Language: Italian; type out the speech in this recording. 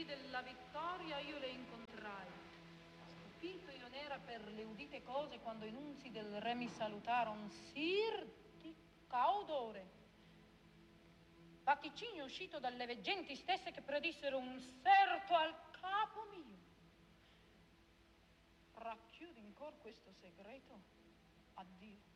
della vittoria io le incontrai. Stupito io n'era per le udite cose quando i nunzi del re mi salutaron, sir di caudore. Vaticigno uscito dalle veggenti stesse che predissero un serto al capo mio. Racchiudi in cor questo segreto, addio.